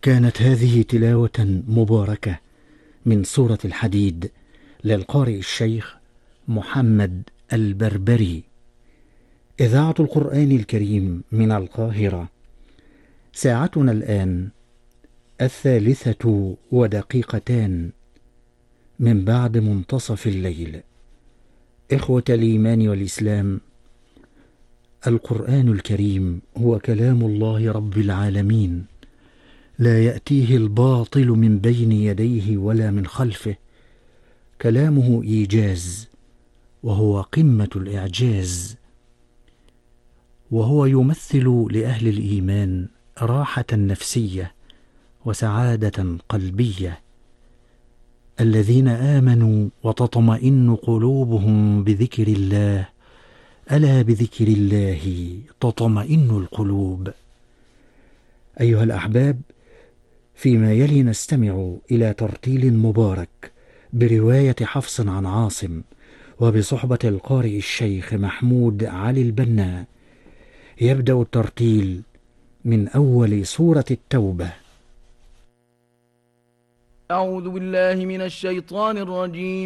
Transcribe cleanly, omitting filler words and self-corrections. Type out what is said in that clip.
كانت هذه تلاوة مباركة من سورة الحديد للقارئ الشيخ محمد البربري. إذاعة القرآن الكريم من القاهرة. ساعتنا الآن 3:02 من بعد منتصف الليل. إخوة الإيمان والإسلام، القرآن الكريم هو كلام الله رب العالمين، لا يأتيه الباطل من بين يديه ولا من خلفه. كلامه إيجاز، وهو قمة الإعجاز، وهو يمثل لأهل الإيمان راحة نفسية وسعادة قلبية، الذين آمنوا وتطمئن قلوبهم بذكر الله، ألا بذكر الله تطمئن القلوب. أيها الأحباب، فيما يلي نستمع إلى ترتيل مبارك برواية حفص عن عاصم وبصحبة القارئ الشيخ محمود علي البنا. يبدأ الترتيل من أول سورة التوبة. أعوذ بالله من الشيطان الرجيم.